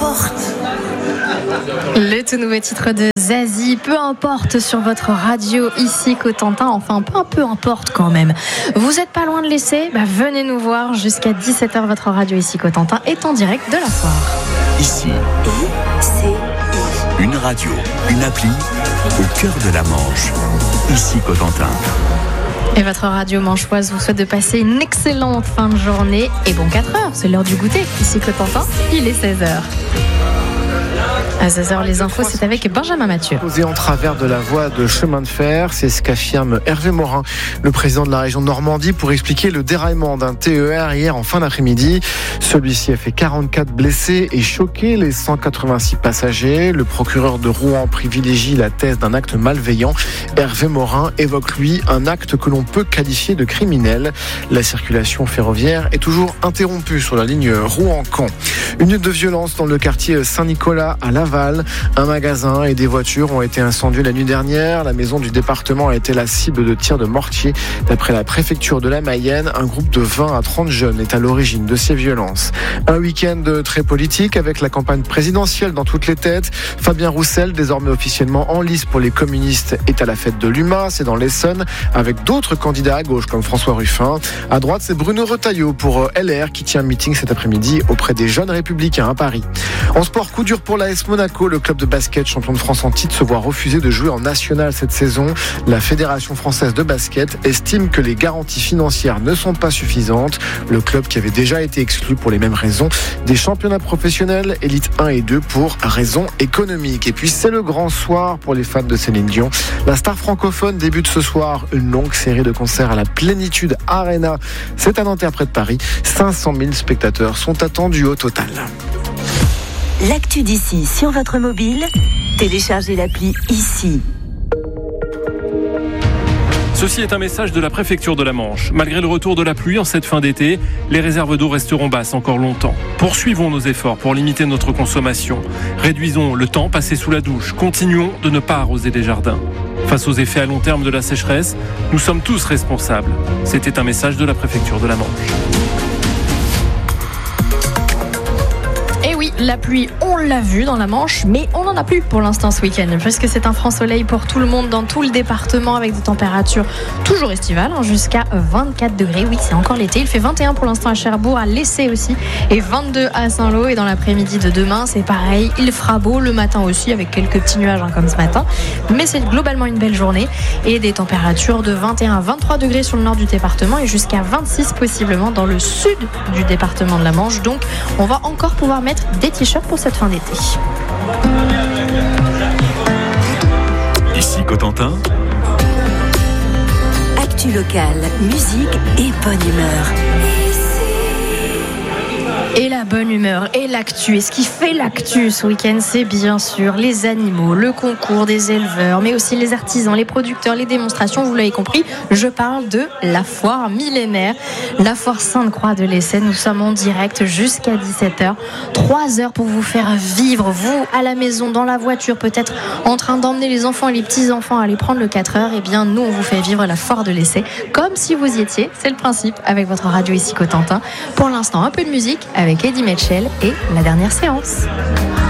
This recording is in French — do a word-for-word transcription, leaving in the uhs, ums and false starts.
importe. Le tout nouveau titre de Zazie, peu importe sur votre radio ici Cotentin, enfin peu, peu importe quand même. Vous êtes pas loin de l'essai, bah venez nous voir jusqu'à dix-sept heures, votre radio ici Cotentin est en direct de la foire. Ici, I C I. une radio, une appli au cœur de la Manche. Ici Cotentin. Et votre radio manchoise vous souhaite de passer une excellente fin de journée. Et bon quatre heures, c'est l'heure du goûter. Ici Cotentin, il est seize heures. À seize heures, les infos, c'est avec Benjamin Mathieu. Posé en travers de la voie de chemin de fer, c'est ce qu'affirme Hervé Morin, le président de la région de Normandie, pour expliquer le déraillement d'un T E R hier en fin d'après-midi. Celui-ci a fait quarante-quatre blessés et choqué les cent quatre-vingt-six passagers. Le procureur de Rouen privilégie la thèse d'un acte malveillant. Hervé Morin évoque, lui, un acte que l'on peut qualifier de criminel. La circulation ferroviaire est toujours interrompue sur la ligne Rouen-Caen. Une nuit de violence dans le quartier Saint-Nicolas à Laval. Un magasin et des voitures ont été incendiés la nuit dernière. La maison du département a été la cible de tirs de mortier. D'après la préfecture de la Mayenne, un groupe de vingt à trente jeunes est à l'origine de ces violences. Un week-end très politique avec la campagne présidentielle dans toutes les têtes. Fabien Roussel, désormais officiellement en lice pour les communistes, est à la fête de l'U M A. C'est dans l'Essonne avec d'autres candidats à gauche comme François Ruffin. À droite, c'est Bruno Retailleau pour L R qui tient un meeting cet après-midi auprès des jeunes républicains à Paris. En sport, coup dur pour l'A S Monaco. Le club de basket, champion de France en titre, se voit refuser de jouer en national cette saison. La Fédération française de basket estime que les garanties financières ne sont pas suffisantes. Le club qui avait déjà été exclu pour les mêmes raisons des championnats professionnels, élite un et deux, pour raisons économiques. Et puis c'est le grand soir pour les fans de Céline Dion. La star francophone débute ce soir une longue série de concerts à la Plénitude Arena. C'est à Nanterre près de Paris. cinq cent mille spectateurs sont attendus au total. L'actu d'ici sur votre mobile, téléchargez l'appli Ici. Ceci est un message de la préfecture de la Manche. Malgré le retour de la pluie en cette fin d'été, les réserves d'eau resteront basses encore longtemps. Poursuivons nos efforts pour limiter notre consommation. Réduisons le temps passé sous la douche. Continuons de ne pas arroser les jardins. Face aux effets à long terme de la sécheresse, nous sommes tous responsables. C'était un message de la préfecture de la Manche. Et oui, la pluie, on l'a vu dans la Manche, mais on n'en a plus pour l'instant ce week-end, puisque c'est un franc soleil pour tout le monde dans tout le département, avec des températures toujours estivales, hein, jusqu'à vingt-quatre degrés. Oui, c'est encore l'été. Il fait vingt et un pour l'instant à Cherbourg, à l'Essai aussi, et vingt-deux à Saint-Lô. Et dans l'après-midi de demain, c'est pareil. Il fera beau le matin aussi, avec quelques petits nuages hein, comme ce matin. Mais c'est globalement une belle journée, et des températures de vingt et un à vingt-trois degrés sur le nord du département, et jusqu'à vingt-six possiblement dans le sud du département de la Manche. Donc, on va encore pouvoir mettre des t-shirts pour cette fin d'été. Ici Cotentin. Actu locale, musique et bonne humeur. Et la bonne humeur et l'actu. Et ce qui fait l'actu ce week-end, c'est bien sûr les animaux, le concours des éleveurs, mais aussi les artisans, les producteurs, les démonstrations. Vous l'avez compris, je parle de la foire millénaire, la foire Sainte-Croix de l'Essai. Nous sommes en direct jusqu'à dix-sept heures. trois heures pour vous faire vivre, vous, à la maison, dans la voiture, peut-être en train d'emmener les enfants et les petits-enfants à aller prendre le quatre heures. Eh bien, nous, on vous fait vivre la foire de l'Essai comme si vous y étiez. C'est le principe avec votre radio ici Cotentin. Pour l'instant, un peu de musique avec Eddie Mitchell et la dernière séance.